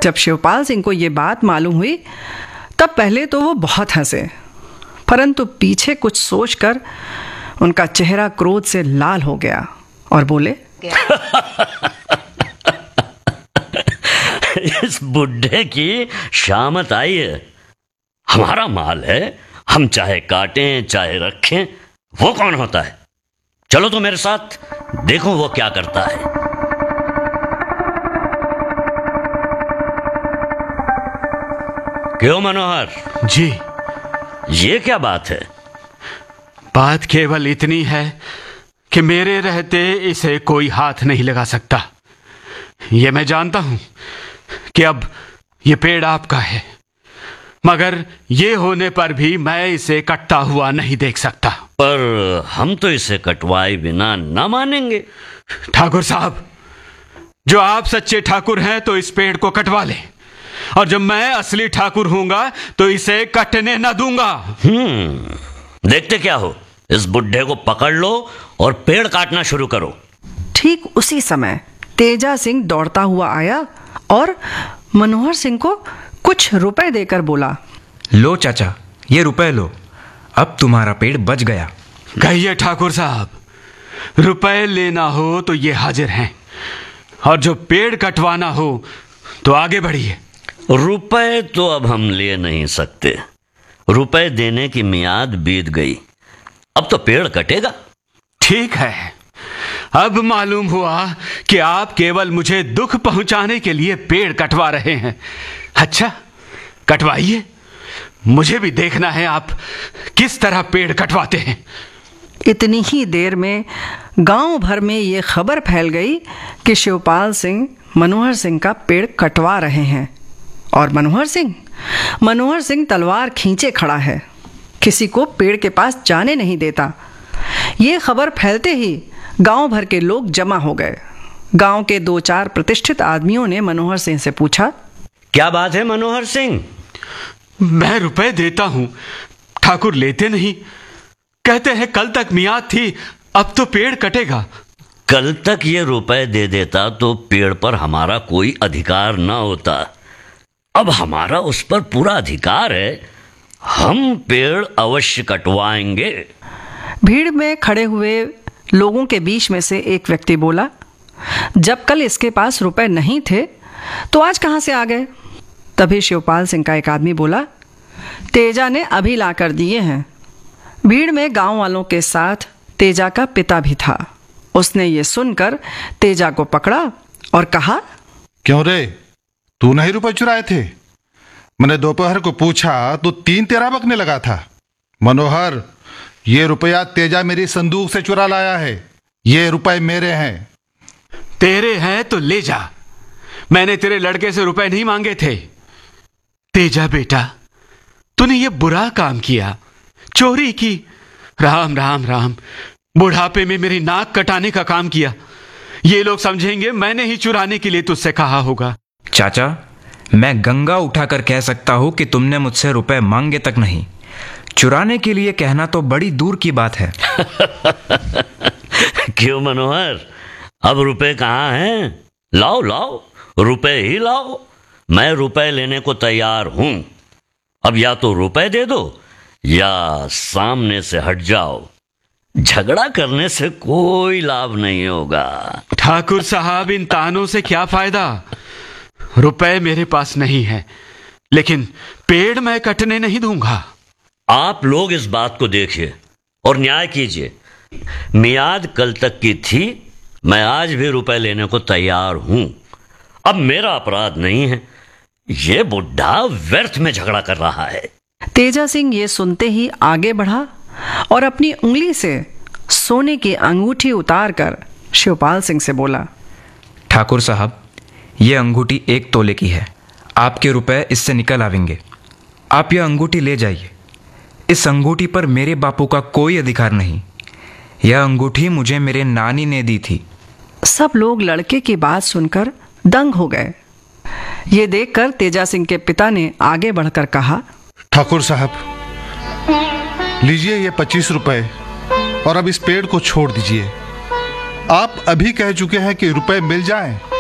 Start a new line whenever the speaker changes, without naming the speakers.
जब शिवपाल सिंह को ये बात मालूम हुई तब पहले तो वो बहुत हंसे, परंतु पीछे कुछ सोचकर उनका चेहरा क्रोध से लाल हो गया और बोले,
इस बुढ़े की शामत आई है। हमारा माल है, हम चाहे काटें चाहे रखें, वो कौन होता है? चलो तो मेरे साथ, देखो वो क्या करता है। क्यों मनोहर
जी?
ये क्या बात है?
बात केवल इतनी है कि मेरे रहते इसे कोई हाथ नहीं लगा सकता। ये मैं जानता हूं कि अब ये पेड़ आपका है, मगर ये होने पर भी मैं इसे कटता हुआ नहीं देख सकता।
पर हम तो इसे कटवाए बिना ना मानेंगे।
ठाकुर साहब, जो आप सच्चे ठाकुर हैं तो इस पेड़ को कटवा लें, और जब मैं असली ठाकुर हूंगा तो इसे कटने न दूंगा।
देखते क्या हो, इस बुढ़े को पकड़ लो और पेड़ काटना शुरू करो।
ठीक उसी समय तेजा सिंह दौड़ता हुआ आया और मनोहर सिंह को कुछ रुपए देकर बोला,
लो चाचा, ये रुपए लो, अब तुम्हारा पेड़ बच गया।
कहिए ठाकुर साहब, रुपए लेना हो तो ये हाजिर हैं, और जो पेड़ कटवाना हो तो आगे बढ़िए।
रुपए तो अब हम ले नहीं सकते, रुपए देने की मियाद बीत गई, अब तो पेड़ कटेगा।
ठीक है, अब मालूम हुआ कि आप केवल मुझे दुख पहुंचाने के लिए पेड़ कटवा रहे हैं। अच्छा, कटवाइए, मुझे भी देखना है आप किस तरह पेड़ कटवाते हैं।
इतनी ही देर में गांव भर में ये खबर फैल गई कि शिवपाल सिंह मनोहर सिंह का पेड़ कटवा रहे हैं, और मनोहर सिंह तलवार खींचे खड़ा है, किसी को पेड़ के पास जाने नहीं देता। ये खबर फैलते ही गांव भर के लोग जमा हो गए। गांव के 2-4 प्रतिष्ठित आदमियों ने मनोहर सिंह से पूछा,
क्या बात है मनोहर सिंह?
मैं रुपए देता हूं, ठाकुर लेते नहीं। कहते हैं कल तक मियाद थी, अब तो पेड़ कटेगा।
कल तक ये रुपए दे देता तो पेड़ पर हमारा कोई अधिकार ना होता, अब हमारा उस पर पूरा अधिकार है, हम पेड़ अवश्य कटवाएंगे।
भीड़ में खड़े हुए लोगों के बीच में से एक व्यक्ति बोला, जब कल इसके पास रुपए नहीं थे तो आज कहां से आ गए? तभी शिवपाल सिंह का एक आदमी बोला, तेजा ने अभी ला कर दिए हैं। भीड़ में गांव वालों के साथ तेजा का पिता भी था। उसने ये सुनकर तेजा को पकड़ा और कहा,
क्यों रे, तू नहीं रुपए चुराए थे? मैंने दोपहर को पूछा तो 3 तेरा बकने लगा था। मनोहर, ये रुपया तेजा मेरी संदूक से चुरा लाया है, ये रुपए मेरे हैं।
तेरे हैं तो ले जा, मैंने तेरे लड़के से रुपए नहीं मांगे थे। तेजा बेटा, तूने ये बुरा काम किया, चोरी की। राम राम राम, बुढ़ापे में मेरी नाक कटाने का काम किया। ये लोग समझेंगे मैंने ही चुराने के लिए तुझसे कहा होगा।
चाचा, मैं गंगा उठाकर कह सकता हूं कि तुमने मुझसे रुपए मांगे तक नहीं, चुराने के लिए कहना तो बड़ी दूर की बात है।
क्यों मनोहर, अब रुपए कहाँ हैं? लाओ लाओ, रुपए ही लाओ, मैं रुपए लेने को तैयार हूं। अब या तो रुपए दे दो या सामने से हट जाओ, झगड़ा करने से कोई लाभ नहीं होगा।
ठाकुर साहब, इन तानों से क्या फायदा? रुपए मेरे पास नहीं है, लेकिन पेड़ मैं कटने नहीं दूंगा।
आप लोग इस बात को देखिए और न्याय कीजिए। मियाद कल तक की थी, मैं आज भी रुपए लेने को तैयार हूं। अब मेरा अपराध नहीं है, ये बुढ़ा व्यर्थ में झगड़ा कर रहा है।
तेजा सिंह ये सुनते ही आगे बढ़ा और अपनी उंगली से सोने की अंगूठी उतारकर शिवपाल सिंह से बोला,
ठाकुर साहब, ये अंगूठी 1 तोले की है, आपके रुपए इससे निकल आवेंगे। आप यह अंगूठी ले जाइए। इस अंगूठी पर मेरे बापू का कोई अधिकार नहीं, यह अंगूठी मुझे मेरे नानी ने दी थी।
सब लोग लड़के की बात सुनकर दंग हो गए। ये देखकर तेजा सिंह के पिता ने आगे बढ़कर कहा,
ठाकुर साहब, लीजिए ये 25 रुपए और अब इस पेड़ को छोड़ दीजिए। आप अभी कह चुके हैं कि रुपए मिल जाएं,